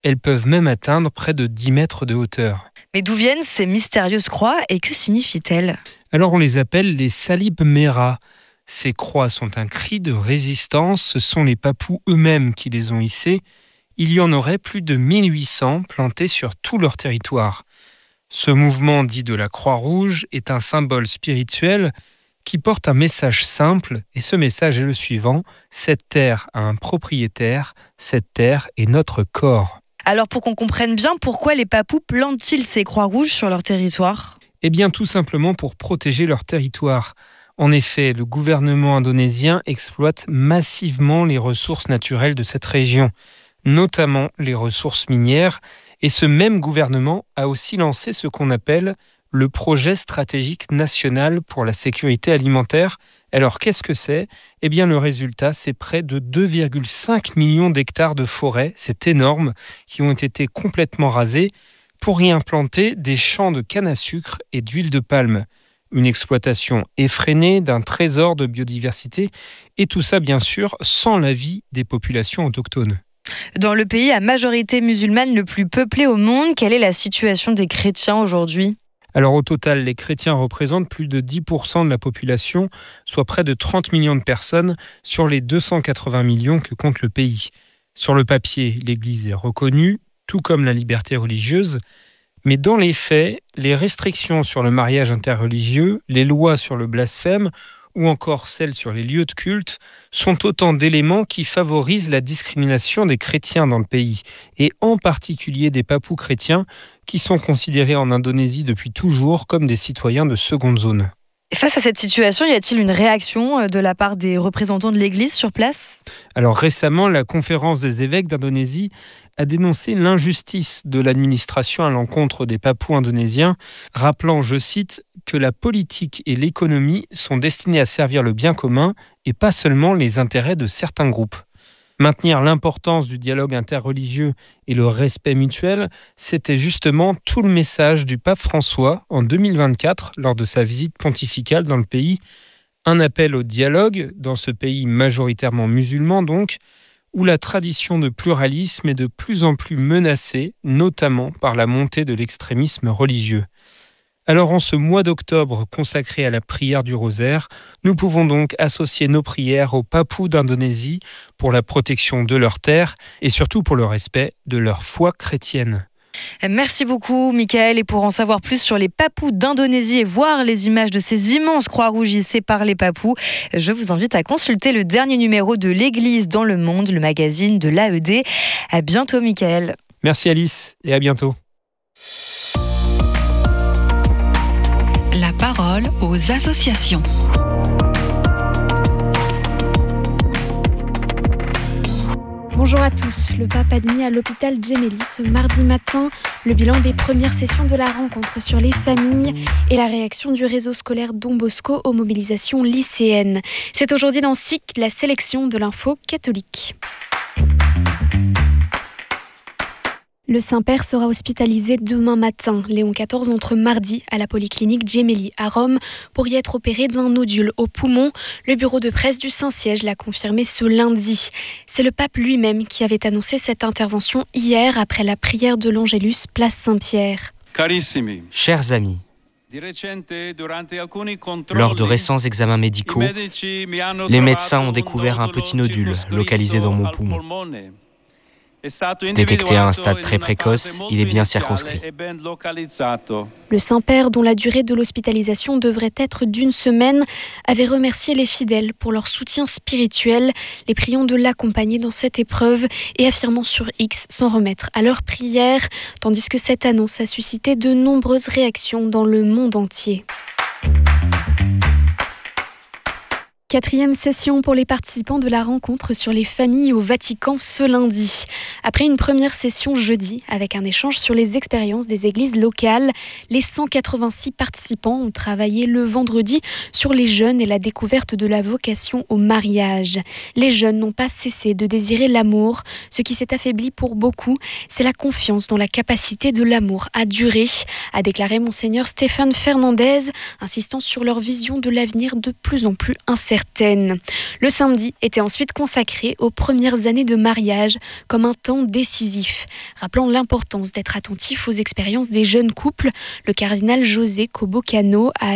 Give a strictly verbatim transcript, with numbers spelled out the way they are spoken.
Elles peuvent même atteindre près de dix mètres de hauteur. Mais d'où viennent ces mystérieuses croix et que signifient-elles ? Alors on les appelle les Salib Mera. Ces croix sont un cri de résistance, ce sont les Papous eux-mêmes qui les ont hissées. Il y en aurait plus de mille huit cents plantés sur tout leur territoire. Ce mouvement dit de la Croix-Rouge est un symbole spirituel qui porte un message simple, et ce message est le suivant: cette terre a un propriétaire, cette terre est notre corps. Alors pour qu'on comprenne bien, pourquoi les Papous plantent-ils ces croix rouges sur leur territoire ? Eh bien tout simplement pour protéger leur territoire. En effet, le gouvernement indonésien exploite massivement les ressources naturelles de cette région, notamment les ressources minières, et ce même gouvernement a aussi lancé ce qu'on appelle le projet stratégique national pour la sécurité alimentaire. Alors qu'est-ce que c'est ? Eh bien le résultat, c'est près de deux virgule cinq millions d'hectares de forêt, c'est énorme, qui ont été complètement rasés pour y implanter des champs de canne à sucre et d'huile de palme. Une exploitation effrénée d'un trésor de biodiversité, et tout ça bien sûr sans l'avis des populations autochtones. Dans le pays à majorité musulmane le plus peuplé au monde, quelle est la situation des chrétiens aujourd'hui ? Alors au total, les chrétiens représentent plus de dix pour cent de la population, soit près de trente millions de personnes sur les deux cent quatre-vingts millions que compte le pays. Sur le papier, l'Église est reconnue, tout comme la liberté religieuse, mais dans les faits, les restrictions sur le mariage interreligieux, les lois sur le blasphème ou encore celles sur les lieux de culte sont autant d'éléments qui favorisent la discrimination des chrétiens dans le pays, et en particulier des Papous chrétiens qui sont considérés en Indonésie depuis toujours comme des citoyens de seconde zone. Face à cette situation, y a-t-il une réaction de la part des représentants de l'Église sur place ? Alors récemment, la conférence des évêques d'Indonésie a dénoncé l'injustice de l'administration à l'encontre des Papous indonésiens, rappelant, je cite, que la politique et l'économie sont destinées à servir le bien commun et pas seulement les intérêts de certains groupes. Maintenir l'importance du dialogue interreligieux et le respect mutuel, c'était justement tout le message du pape François en deux mille vingt-quatre lors de sa visite pontificale dans le pays. Un appel au dialogue dans ce pays majoritairement musulman donc, où la tradition de pluralisme est de plus en plus menacée, notamment par la montée de l'extrémisme religieux. Alors en ce mois d'octobre consacré à la prière du rosaire, nous pouvons donc associer nos prières aux Papous d'Indonésie pour la protection de leurs terres et surtout pour le respect de leur foi chrétienne. Merci beaucoup Mickaël, et pour en savoir plus sur les Papous d'Indonésie et voir les images de ces immenses croix rouges hissées par les Papous, je vous invite à consulter le dernier numéro de l'Église dans le monde, le magazine de l'A E D. À bientôt Mickaël. Merci Alice et à bientôt. La parole aux associations. Bonjour à tous. Le pape admis à l'hôpital Gemelli ce mardi matin. Le bilan des premières sessions de la rencontre sur les familles et la réaction du réseau scolaire Don Bosco aux mobilisations lycéennes. C'est aujourd'hui dans S I C la sélection de l'info catholique. Le Saint-Père sera hospitalisé demain matin, Léon quatorze entre mardi à la polyclinique Gemelli à Rome pour y être opéré d'un nodule au poumon. Le bureau de presse du Saint-Siège l'a confirmé ce lundi. C'est le pape lui-même qui avait annoncé cette intervention hier après la prière de l'Angélus, place Saint-Pierre. Carissimi. Chers amis, lors de récents examens médicaux, les médecins ont découvert un petit nodule localisé dans mon poumon. Détecté à un stade très précoce, il est bien circonscrit. Le Saint-Père, dont la durée de l'hospitalisation devrait être d'une semaine, avait remercié les fidèles pour leur soutien spirituel, les priant de l'accompagner dans cette épreuve et affirmant sur X s'en remettre à leurs prières, tandis que cette annonce a suscité de nombreuses réactions dans le monde entier. Quatrième session pour les participants de la rencontre sur les familles au Vatican ce lundi. Après une première session jeudi, avec un échange sur les expériences des églises locales, les cent quatre-vingt-six participants ont travaillé le vendredi sur les jeunes et la découverte de la vocation au mariage. Les jeunes n'ont pas cessé de désirer l'amour. Ce qui s'est affaibli pour beaucoup, c'est la confiance dans la capacité de l'amour à durer, a déclaré Monseigneur Stéphane Fernandez, insistant sur leur vision de l'avenir de plus en plus incertaine. certaine. Le samedi était ensuite consacré aux premières années de mariage comme un temps décisif, rappelant l'importance d'être attentif aux expériences des jeunes couples. Le cardinal José Cobocano a